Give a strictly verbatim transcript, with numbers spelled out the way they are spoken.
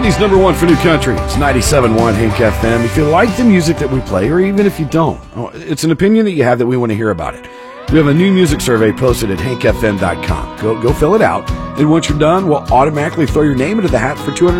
Sydney's number one for new country. It's ninety-seven point one Hank F M. If you like the music that we play, or even if you don't, it's an opinion that you have that we want to hear about it. We have a new music survey posted at hank f m dot com. Go, go fill it out, and once you're done, we'll automatically throw your name into the hat for two hundred